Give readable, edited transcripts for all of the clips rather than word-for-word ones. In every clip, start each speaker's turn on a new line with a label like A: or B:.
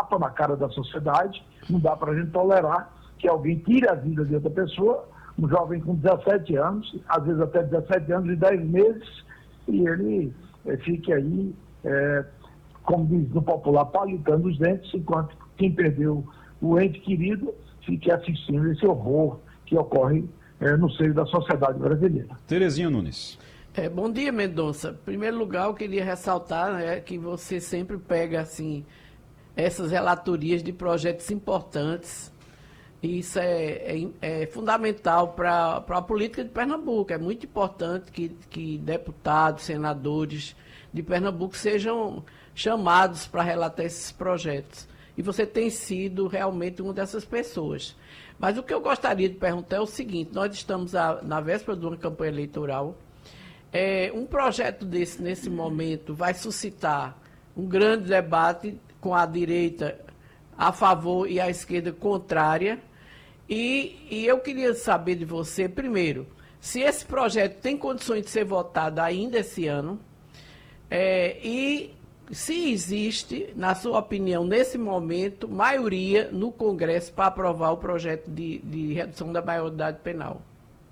A: tapa na cara da sociedade. Não dá para a gente tolerar que alguém tire a vida de outra pessoa, um jovem com 17 anos, às vezes até 17 anos e 10 meses, e ele fique aí, como diz no popular, palitando os dentes, enquanto quem perdeu o ente querido fique assistindo esse horror que ocorre no seio da sociedade brasileira.
B: Terezinha Nunes.
C: Bom dia, Mendonça. Em primeiro lugar, eu queria ressaltar, né, que você sempre pega assim, essas relatorias de projetos importantes. Isso é fundamental para a política de Pernambuco. É muito importante que deputados, senadores de Pernambuco sejam chamados para relatar esses projetos. E você tem sido realmente uma dessas pessoas. Mas o que eu gostaria de perguntar é o seguinte: nós estamos na véspera de uma campanha eleitoral. Um projeto desse, nesse momento, vai suscitar um grande debate com a direita a favor e a esquerda contrária. E eu queria saber de você, primeiro, se esse projeto tem condições de ser votado ainda esse ano, e se existe, na sua opinião, nesse momento, maioria no Congresso para aprovar o projeto de redução da maioridade penal.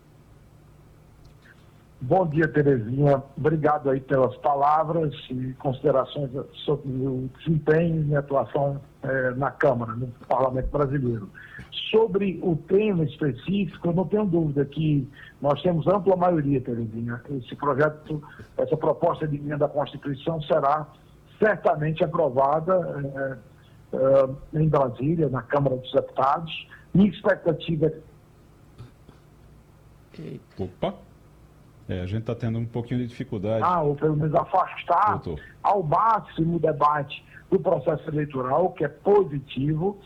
A: Bom dia, Terezinha. Obrigado aí pelas palavras e considerações sobre o desempenho e minha atuação na Câmara, no Parlamento Brasileiro. Sobre o tema específico, eu não tenho dúvida que nós temos ampla maioria, Terezinha. Esse projeto, essa proposta de emenda à Constituição será certamente aprovada em Brasília, na Câmara dos Deputados. Minha expectativa
B: Opa! A gente está tendo um pouquinho de dificuldade.
A: ou pelo menos afastar ao máximo o debate do processo eleitoral, que é positivo.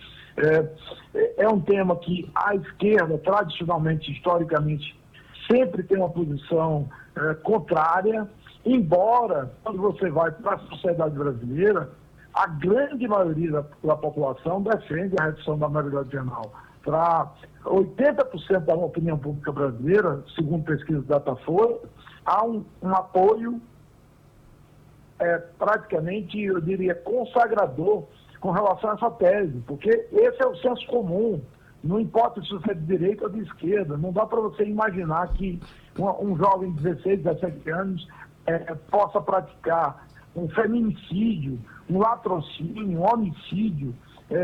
A: É um tema que a esquerda, tradicionalmente, historicamente, sempre tem uma posição contrária, embora, quando você vai para a sociedade brasileira, a grande maioria da população defende a redução da maioridade penal. Para 80% da opinião pública brasileira, segundo pesquisa da Datafolha, há um apoio praticamente, eu diria, consagrador com relação a essa tese, porque esse é o senso comum, não importa se você é de direita ou de esquerda, não dá para você imaginar que um jovem de 16, 17 anos possa praticar um feminicídio, um latrocínio, um homicídio,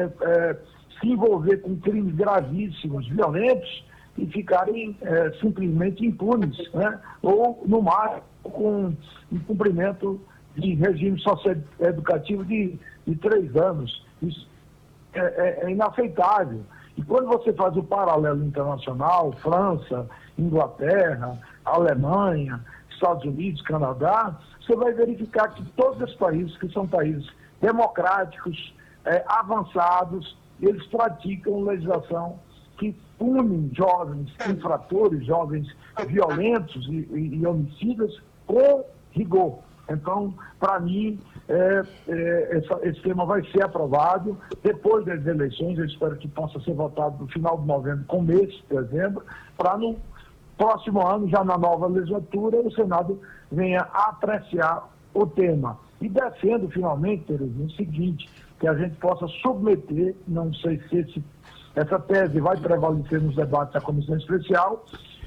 A: se envolver com crimes gravíssimos, violentos, e ficarem simplesmente impunes, né? Ou, no máximo, com um cumprimento de regime socioeducativo de 3 anos. Isso é inaceitável. E quando você faz o paralelo internacional, França, Inglaterra, Alemanha, Estados Unidos, Canadá, você vai verificar que todos esses países, que são países democráticos, avançados, eles praticam legislação que pune jovens infratores, jovens violentos e homicidas com rigor. Então, para mim, esse tema vai ser aprovado depois das eleições. Eu espero que possa ser votado no final de novembro, começo de dezembro, para no próximo ano, já na nova legislatura, o Senado venha apreciar o tema. E defendo, finalmente, Terezinha, o seguinte: que a gente possa submeter, não sei se essa tese vai prevalecer nos debates da Comissão Especial,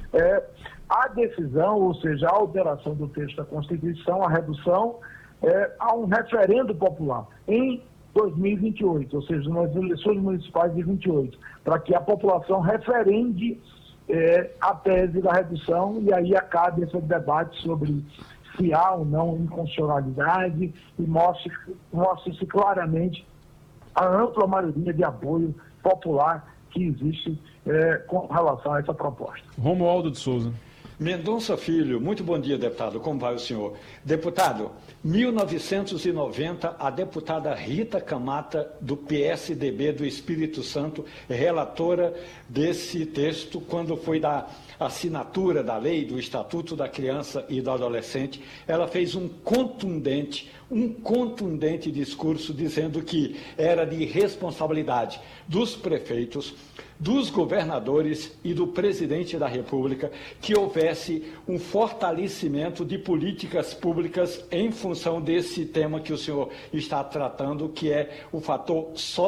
A: a decisão, ou seja, a alteração do texto da Constituição, a redução, a um referendo popular em 2028, ou seja, nas eleições municipais de 28, para que a população referende a tese da redução, e aí acabe esse debate sobre se há ou não inconstitucionalidade, e mostre-se claramente a ampla maioria de apoio popular que existe com relação a essa proposta.
B: Romualdo de Souza.
D: Mendonça Filho, muito bom dia, deputado. Como vai o senhor? Deputado, 1990, a deputada Rita Camata, do PSDB do Espírito Santo, relatora desse texto, quando foi da assinatura da lei do Estatuto da Criança e do Adolescente, ela fez um contundente discurso dizendo que era de responsabilidade dos prefeitos, dos governadores e do presidente da República que houvesse um fortalecimento de políticas públicas em função desse tema que o senhor está tratando, que é o fator